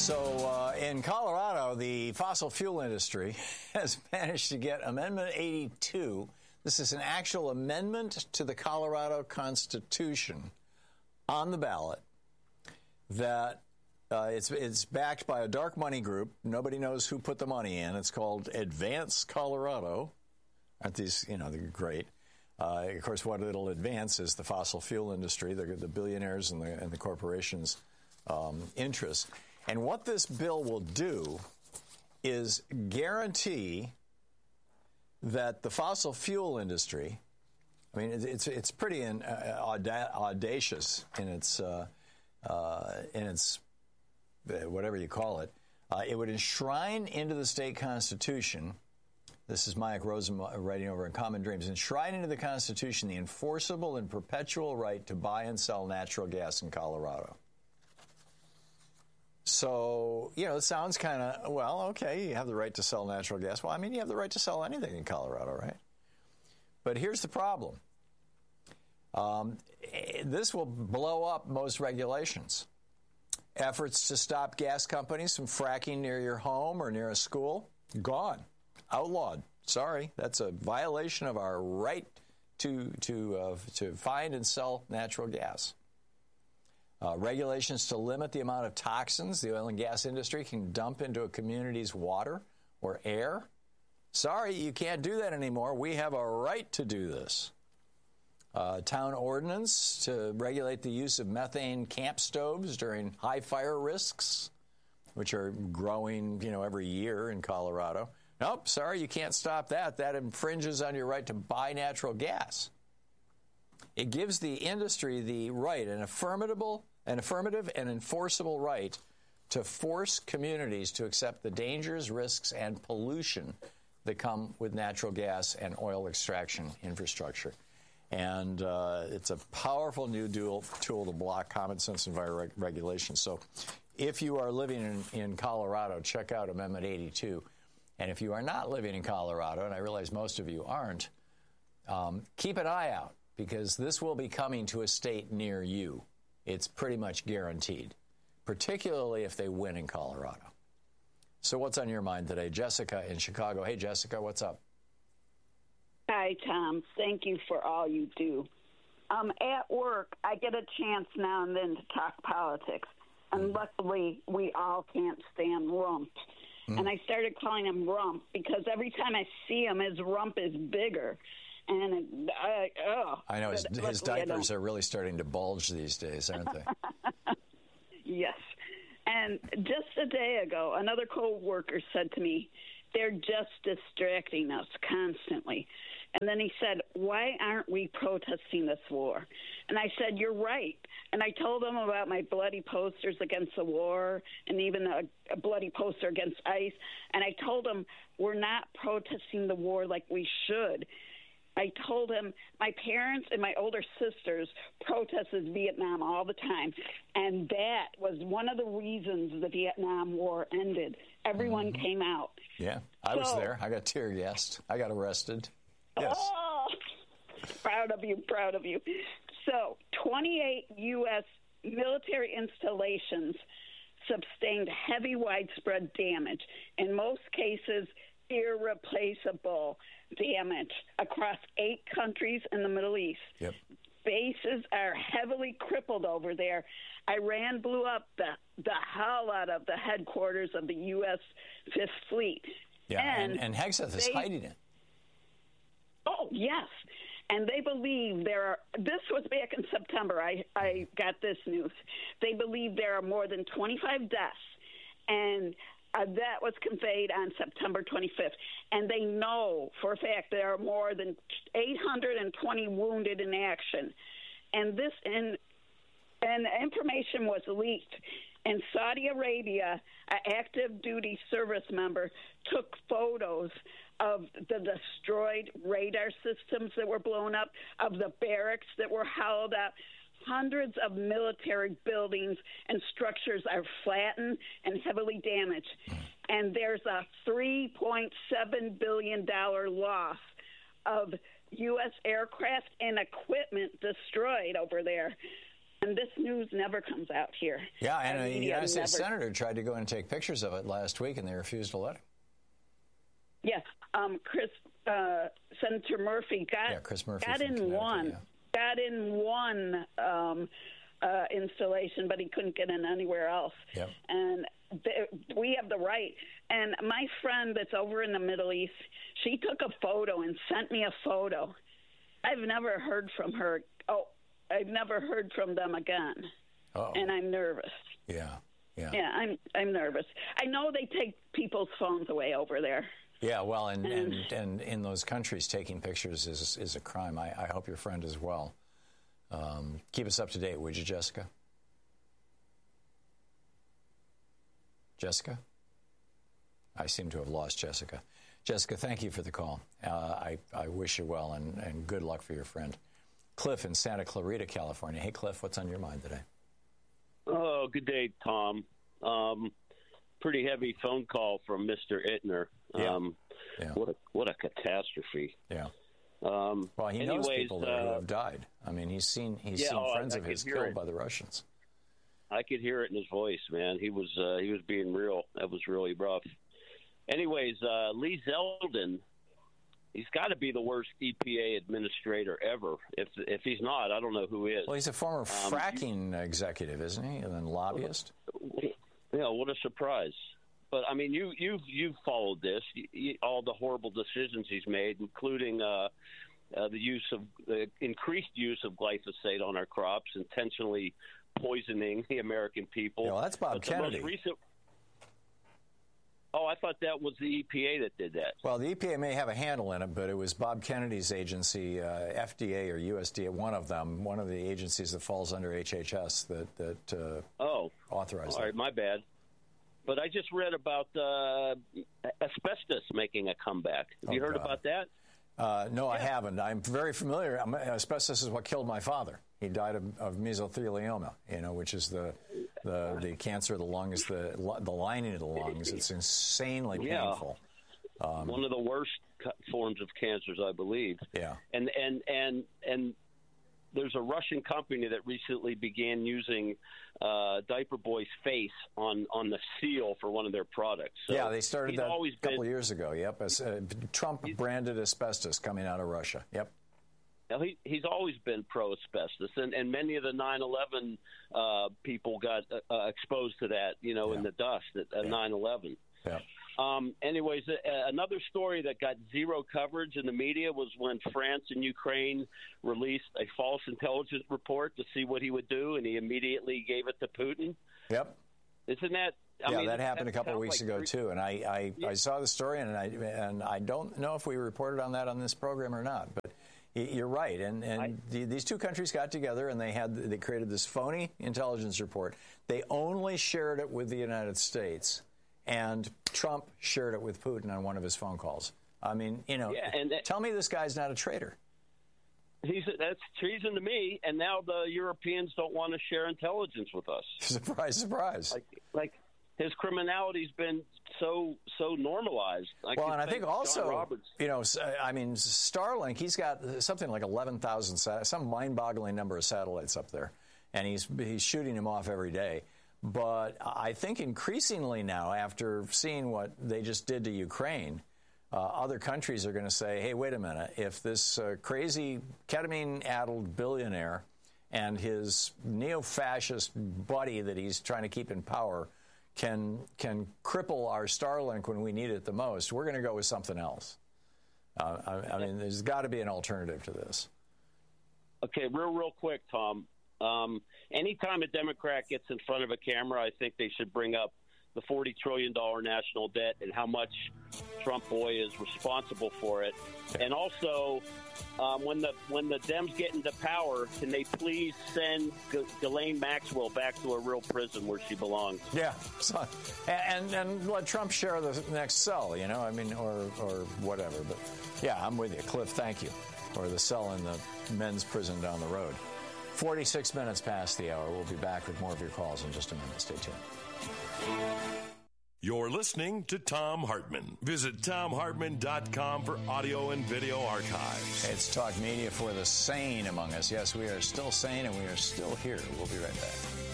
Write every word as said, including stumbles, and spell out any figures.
So uh, in Colorado, the fossil fuel industry has managed to get Amendment eighty-two. This is an actual amendment to the Colorado Constitution on the ballot that uh, it's it's backed by a dark money group. Nobody knows who put the money in. It's called Advance Colorado. Aren't these, you know, they're great. Uh, of course, what it'll advance is the fossil fuel industry, the, the billionaires and the, and the corporations' um, interests. And what this bill will do is guarantee that the fossil fuel industry, I mean, it's it's pretty in, uh, auda- audacious in its uh, uh, in its uh, whatever you call it. Uh, it would enshrine into the state constitution. This is Mayak Rosen writing over in Common Dreams. Enshrine into the Constitution the enforceable and perpetual right to buy and sell natural gas in Colorado. So, you know, it sounds kind of, well, okay, you have the right to sell natural gas. Well, I mean, you have the right to sell anything in Colorado, right? But here's the problem. Um, this will blow up most regulations. Efforts to stop gas companies from fracking near your home or near a school, gone. Outlawed. Sorry, that's a violation of our right to to uh, to find and sell natural gas. Uh, regulations to limit the amount of toxins the oil and gas industry can dump into a community's water or air. Sorry, you can't do that anymore. We have a right to do this. Uh, town ordinance to regulate the use of methane camp stoves during high fire risks, which are growing, you know, every year in Colorado. Nope, sorry, you can't stop that. That infringes on your right to buy natural gas. It gives the industry the right, an affirmable, an affirmative and enforceable right to force communities to accept the dangers, risks, and pollution that come with natural gas and oil extraction infrastructure. And uh, it's a powerful new dual tool to block common sense and reg- regulation. So if you are living in, in Colorado, check out Amendment eighty-two. And if you are not living in Colorado, and I realize most of you aren't, um, keep an eye out, because this will be coming to a state near you. It's pretty much guaranteed, particularly if they win in Colorado. So what's on your mind today? Jessica in Chicago. Hey, Jessica, what's up? Hi, Tom. Thank you for all you do. Um, at work, I get a chance now and then to talk politics, and luckily we all can't stand rump. Mm. And I started calling him Rump because every time I see him, his rump is bigger. And I, oh, I know his, his diapers are really starting to bulge these days, aren't they? Yes. And just a day ago, another co-worker said to me, they're just distracting us constantly. And then he said, why aren't we protesting this war? And I said, you're right. And I told him about my bloody posters against the war and even a, a bloody poster against ICE. And I told him we're not protesting the war like we should. I told him my parents and my older sisters protested Vietnam all the time, and that was one of the reasons the Vietnam War ended. Everyone mm-hmm. came out. Yeah, I so, was there. I got tear gassed. I got arrested. Yes. Oh, proud of you, proud of you. So twenty-eight U S military installations sustained heavy widespread damage, in most cases irreplaceable damage, across eight countries in the Middle East. Yep. Bases are heavily crippled over there. Iran blew up the, the hell out of the headquarters of the U S Fifth Fleet. Yeah, and, and, and Hegseth is hiding it. Oh, yes. And they believe there are, this was back in September, I, I got this news. They believe there are more than twenty-five deaths, and uh, that was conveyed on September twenty-fifth. And they know for a fact there are more than eight hundred twenty wounded in action. And this, and, and the information was leaked. In Saudi Arabia, an active duty service member took photos of the destroyed radar systems that were blown up, of the barracks that were hollowed out. Hundreds of military buildings and structures are flattened and heavily damaged. And there's a three point seven billion dollars loss of U S aircraft and equipment destroyed over there. And this news never comes out here. Yeah, and a United States never... senator tried to go in and take pictures of it last week, and they refused to let him. Yes, um, Chris, uh, Senator Murphy got yeah, Chris Murphy got in one, yeah. got in one um, uh, installation, but he couldn't get in anywhere else. Yep. And th- we have the right. And my friend that's over in the Middle East, she took a photo and sent me a photo. I've never heard from her. Oh, I've never heard from them again. Uh-oh. And I'm nervous. Yeah, yeah. Yeah, I'm I'm nervous. I know they take people's phones away over there. Yeah, well, and, and, and in those countries, taking pictures is is a crime. I, I hope your friend is well. Um, keep us up to date, would you, Jessica? Jessica? I seem to have lost Jessica. Jessica, thank you for the call. Uh, I, I wish you well, and, and good luck for your friend. Cliff in Santa Clarita, California. Hey, Cliff, what's on your mind today? Oh, good day, Tom. Um, pretty heavy phone call from Mister Ittner. Yeah. Um, yeah. What a what a catastrophe. Yeah. Um, well, he anyways, knows people there uh, who have died. I mean, he's seen he's yeah, seen oh, friends I, of I his hear killed it. by the Russians. I could hear it in his voice, man. He was uh, he was being real. That was really rough. Anyways, uh, Lee Zeldin, he's got to be the worst E P A administrator ever. If if he's not, I don't know who is. Well, he's a former Um, fracking executive, isn't he? And then lobbyist. Yeah, what a surprise. But I mean, you you've you've followed this, you, you, all the horrible decisions he's made, including uh, uh, the use of the increased use of glyphosate on our crops, intentionally poisoning the American people. Yeah, well, that's Bob but Kennedy. The most recent... Oh, I thought that was the E P A that did that. Well, the E P A may have a handle in it, but it was Bob Kennedy's agency, uh, F D A or U S D A, one of them, one of the agencies that falls under H H S that that uh, oh authorized all that. right, my bad. But I just read about uh, asbestos making a comeback. Have oh, you heard God. about that? Uh, no, yeah. I haven't. I'm very familiar. I'm, asbestos is what killed my father. He died of, of mesothelioma, you know, which is the the, the cancer of the lungs, the the lining of the lungs. It's insanely yeah. painful. Um, One of the worst forms of cancers, I believe. Yeah. And and and and there's a Russian company that recently began using uh, Diaper Boy's face on, on the seal for one of their products. So yeah, they started that a couple been, of years ago. Yep, As, uh, Trump branded asbestos coming out of Russia. Yep. He, he's always been pro-asbestos, and, and many of the nine eleven uh, people got uh, exposed to that, you know, yeah. in the dust at, at yeah. nine eleven. Yeah. Um, anyways, uh, another story that got zero coverage in the media was when France and Ukraine released a false intelligence report to see what he would do, and he immediately gave it to Putin. Yep. Isn't that? I yeah, mean, that happened that a couple of weeks like ago three... too, and I I, yeah. I saw the story, and I and I don't know if we reported on that on this program or not, but. You're right, and and I, the, these two countries got together and they had they created this phony intelligence report. They only shared it with the United States, and Trump shared it with Putin on one of his phone calls. I mean, you know, yeah, and that, tell me this guy's not a traitor. He's that's treason to me, and now the Europeans don't want to share intelligence with us. Surprise, surprise! Like, like his criminality's been so so normalized. I well, and I think also, you know, I mean, Starlink, he's got something like eleven thousand, some mind-boggling number of satellites up there, and he's he's shooting them off every day. But I think increasingly now, after seeing what they just did to Ukraine, uh, other countries are going to say, hey, wait a minute, if this uh, crazy ketamine-addled billionaire and his neo-fascist buddy that he's trying to keep in power can can cripple our Starlink when we need it the most, we're going to go with something else. Uh, I, I mean, there's got to be an alternative to this. Okay, real, real quick, Tom. Um, anytime a Democrat gets in front of a camera, I think they should bring up the forty trillion dollars national debt and how much Trump boy is responsible for it. Okay. And also, um, when the when the Dems get into power, can they please send G- Ghislaine Maxwell back to a real prison where she belongs? Yeah, so, and and let Trump share the next cell, you know, I mean, or or whatever. But yeah, I'm with you, Cliff. Thank you. Or the cell in the men's prison down the road. forty-six minutes past the hour. We'll be back with more of your calls in just a minute. Stay tuned. You're listening to Thom Hartmann. Visit Thom Hartmann dot com for audio and video archives. It's Talk Media for the sane among us. Yes, we are still sane and we are still here. We'll be right back.